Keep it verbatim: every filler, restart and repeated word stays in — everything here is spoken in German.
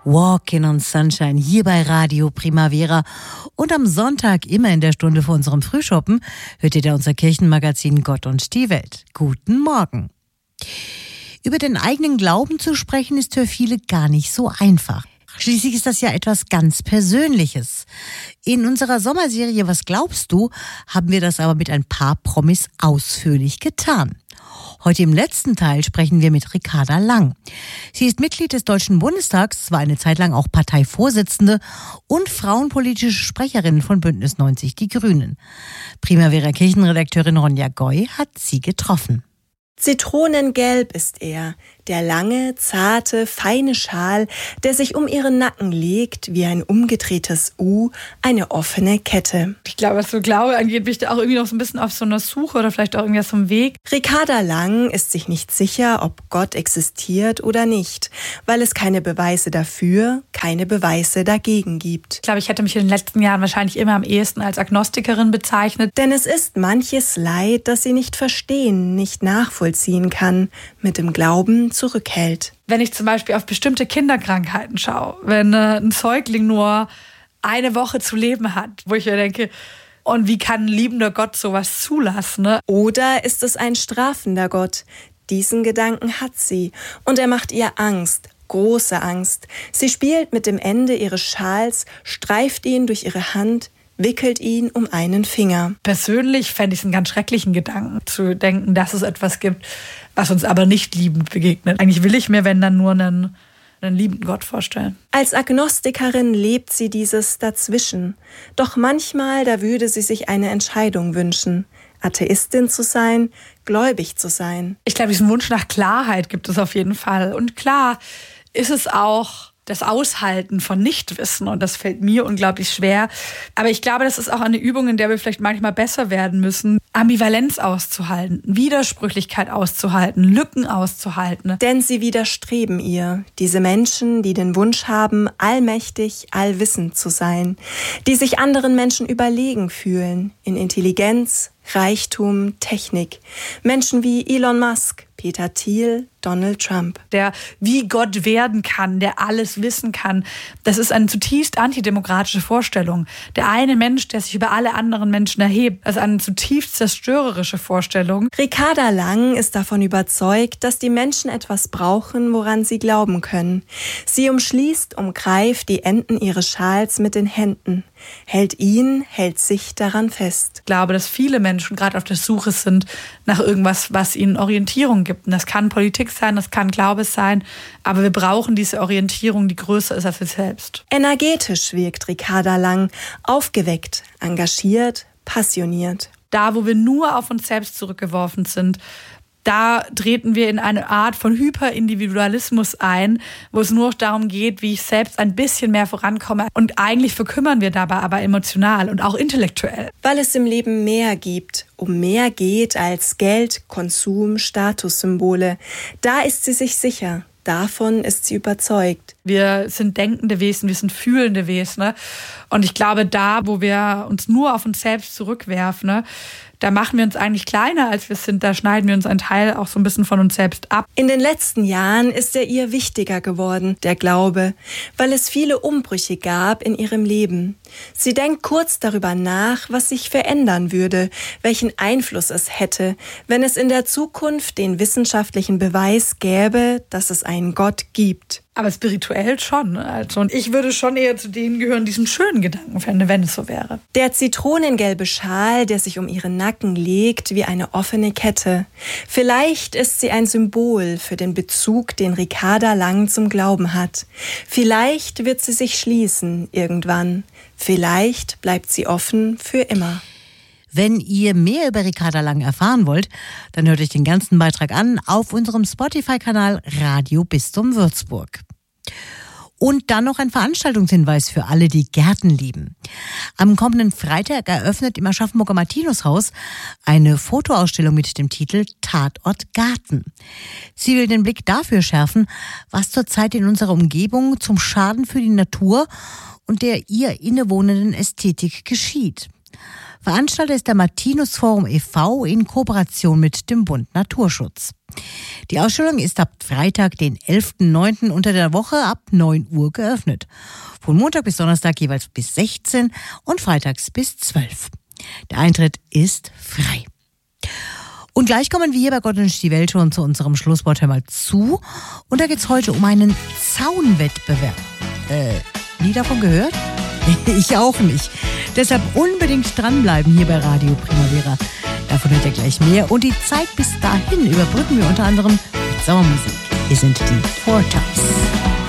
Walking on Sunshine hier bei Radio Primavera. Und am Sonntag, immer in der Stunde vor unserem Frühschoppen, hört ihr da unser Kirchenmagazin Gott und die Welt. Guten Morgen. Über den eigenen Glauben zu sprechen, ist für viele gar nicht so einfach. Schließlich ist das ja etwas ganz Persönliches. In unserer Sommerserie Was glaubst du? Haben wir das aber mit ein paar Promis ausführlich getan. Heute im letzten Teil sprechen wir mit Ricarda Lang. Sie ist Mitglied des Deutschen Bundestags, war eine Zeit lang auch Parteivorsitzende und frauenpolitische Sprecherin von Bündnis neunzig Die Grünen. Primavera Kirchenredakteurin Ronja Goy hat sie getroffen. Zitronengelb ist er, der lange, zarte, feine Schal, der sich um ihren Nacken legt, wie ein umgedrehtes U, eine offene Kette. Ich glaube, was so Glaube angeht, bin ich da auch irgendwie noch so ein bisschen auf so einer Suche oder vielleicht auch irgendwie auf so einem Weg. Ricarda Lang ist sich nicht sicher, ob Gott existiert oder nicht, weil es keine Beweise dafür, keine Beweise dagegen gibt. Ich glaube, ich hätte mich in den letzten Jahren wahrscheinlich immer am ehesten als Agnostikerin bezeichnet. Denn es ist manches Leid, das sie nicht verstehen, nicht nachvollziehen kann, mit dem Glauben zurückhält. Wenn ich zum Beispiel auf bestimmte Kinderkrankheiten schaue, wenn äh, ein Säugling nur eine Woche zu leben hat, wo ich mir denke, und wie kann ein liebender Gott sowas zulassen? Ne? Oder ist es ein strafender Gott? Diesen Gedanken hat sie und er macht ihr Angst, große Angst. Sie spielt mit dem Ende ihres Schals, streift ihn durch ihre Hand, wickelt ihn um einen Finger. Persönlich fände ich es einen ganz schrecklichen Gedanken, zu denken, dass es etwas gibt, was uns aber nicht liebend begegnet. Eigentlich will ich mir, wenn dann nur einen, einen liebenden Gott vorstellen. Als Agnostikerin lebt sie dieses Dazwischen. Doch manchmal, da würde sie sich eine Entscheidung wünschen. Atheistin zu sein, gläubig zu sein. Ich glaube, diesen Wunsch nach Klarheit gibt es auf jeden Fall. Und klar ist es auch das Aushalten von Nichtwissen und das fällt mir unglaublich schwer. Aber ich glaube, das ist auch eine Übung, in der wir vielleicht manchmal besser werden müssen, Ambivalenz auszuhalten, Widersprüchlichkeit auszuhalten, Lücken auszuhalten. Denn sie widerstreben ihr, diese Menschen, die den Wunsch haben, allmächtig, allwissend zu sein, die sich anderen Menschen überlegen fühlen, in Intelligenz, Reichtum, Technik. Menschen wie Elon Musk, Peter Thiel, Donald Trump. Der wie Gott werden kann, der alles wissen kann. Das ist eine zutiefst antidemokratische Vorstellung. Der eine Mensch, der sich über alle anderen Menschen erhebt, das ist eine zutiefst zerstörerische Vorstellung. Ricarda Lang ist davon überzeugt, dass die Menschen etwas brauchen, woran sie glauben können. Sie umschließt, umgreift die Enden ihres Schals mit den Händen, hält ihn, hält sich daran fest. Ich glaube, dass viele Menschen gerade auf der Suche sind nach irgendwas, was ihnen Orientierung gibt. Und das kann Politik sein, das kann Glaube sein, aber wir brauchen diese Orientierung, die größer ist als wir selbst. Energetisch wirkt Ricarda Lang, aufgeweckt, engagiert, passioniert. Da, wo wir nur auf uns selbst zurückgeworfen sind, da treten wir in eine Art von Hyperindividualismus ein, wo es nur darum geht, wie ich selbst ein bisschen mehr vorankomme. Und eigentlich verkümmern wir dabei aber emotional und auch intellektuell. Weil es im Leben mehr gibt, um mehr geht als Geld, Konsum, Statussymbole. Da ist sie sich sicher. Davon ist sie überzeugt. Wir sind denkende Wesen, wir sind fühlende Wesen. Und ich glaube, da, wo wir uns nur auf uns selbst zurückwerfen, da machen wir uns eigentlich kleiner, als wir sind. Da schneiden wir uns einen Teil auch so ein bisschen von uns selbst ab. In den letzten Jahren ist er ihr wichtiger geworden, der Glaube, weil es viele Umbrüche gab in ihrem Leben. Sie denkt kurz darüber nach, was sich verändern würde, welchen Einfluss es hätte, wenn es in der Zukunft den wissenschaftlichen Beweis gäbe, dass es einen Gott gibt. Aber spirituell schon. Also, und ich würde schon eher zu denen gehören, die diesen schönen Gedanken fände, wenn es so wäre. Der zitronengelbe Schal, der sich um ihren Nacken legt wie eine offene Kette. Vielleicht ist sie ein Symbol für den Bezug, den Ricarda Lang zum Glauben hat. Vielleicht wird sie sich schließen irgendwann. Vielleicht bleibt sie offen für immer. Wenn ihr mehr über Ricarda Lang erfahren wollt, dann hört euch den ganzen Beitrag an auf unserem Spotify-Kanal Radio Bistum Würzburg. Und dann noch ein Veranstaltungshinweis für alle, die Gärten lieben. Am kommenden Freitag eröffnet im Aschaffenburger Martinushaus eine Fotoausstellung mit dem Titel Tatort Garten. Sie will den Blick dafür schärfen, was zurzeit in unserer Umgebung zum Schaden für die Natur und der ihr innewohnenden Ästhetik geschieht. Veranstalter ist der Martinus Forum e V in Kooperation mit dem Bund Naturschutz. Die Ausstellung ist ab Freitag, den elften neunten unter der Woche ab neun Uhr geöffnet. Von Montag bis Donnerstag jeweils bis sechzehn und freitags bis zwölf. Der Eintritt ist frei. Und gleich kommen wir hier bei Gott und die Welt schon zu unserem Schlusswort. Hör mal zu. Und da geht es heute um einen Zaunwettbewerb. Äh, nie davon gehört? Ich auch nicht. Deshalb unbedingt dranbleiben hier bei Radio Primavera. Davon hört ihr gleich mehr. Und die Zeit bis dahin überbrücken wir unter anderem mit Sommermusik. Hier sind die Four Tops.